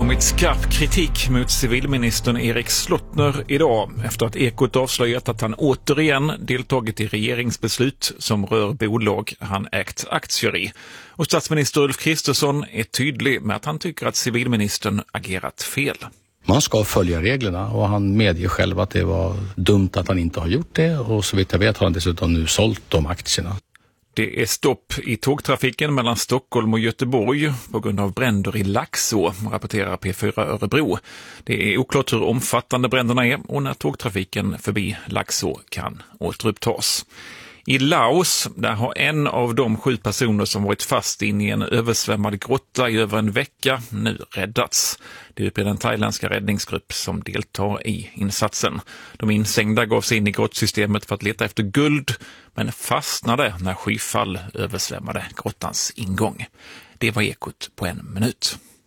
kommit skarp kritik mot civilministern Erik Slottner idag efter att Ekot avslöjat att han återigen deltagit i regeringsbeslut som rör bolag han ägt aktier i. Och statsminister Ulf Kristersson är tydlig med att han tycker att civilministern agerat fel. Man ska följa reglerna och han medger själv att det var dumt att han inte har gjort det, och så vitt jag vet har han dessutom nu sålt de aktierna. Det är stopp i tågtrafiken mellan Stockholm och Göteborg på grund av bränder i Laxå, rapporterar P4 Örebro. Det är oklart hur omfattande bränderna är och när tågtrafiken förbi Laxå kan återupptas. I Laos, där har en av de 7 personer som varit fast in i en översvämmad grotta i över en vecka nu räddats. Det uppger den thailändska räddningsgrupp som deltar i insatsen. De insängda gav sig in i grottsystemet för att leta efter guld, men fastnade när skyfall översvämmade grottans ingång. Det var Ekot på 1 minut.